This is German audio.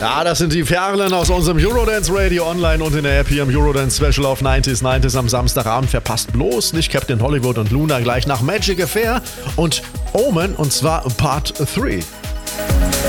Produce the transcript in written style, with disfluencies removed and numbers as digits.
Ja, das sind die Perlen aus unserem Eurodance Radio online und in der App hier im Eurodance Special auf 90s am Samstagabend. Verpasst bloß nicht Captain Hollywood und Luna gleich nach Magic Affair und Omen, und zwar Part 3.